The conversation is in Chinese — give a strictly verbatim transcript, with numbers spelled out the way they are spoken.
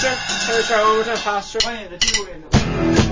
手手着发水。 专业的技术也有。